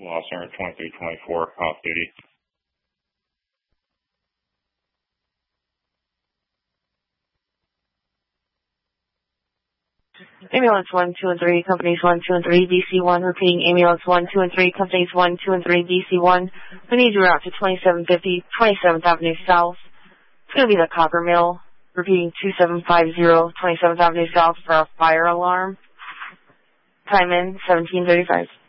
Lost Center 2324, off duty. Ambulance 1, 2, and 3, companies 1, 2, and 3, DC1, repeating ambulance 1, 2, and 3, companies 1, 2, and 3, DC1. We need to route to 2750, 27th Avenue South. It's going to be the Copper Mill, repeating 2750, 27th Avenue South for a fire alarm. Time in, 1735.